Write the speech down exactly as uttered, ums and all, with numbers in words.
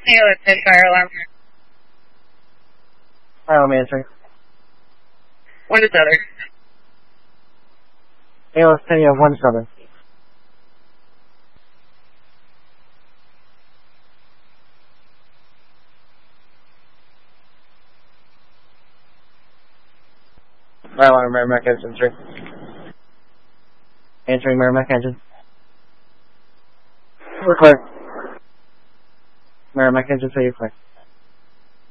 Taylor, ten fire alarm. Fire alarm answering. What is other? A L S ten, you have one seven. Fire alarm, Merrimack engine three. Answering Merrimack engine. We're clear. Merrimack engine three, you're clear.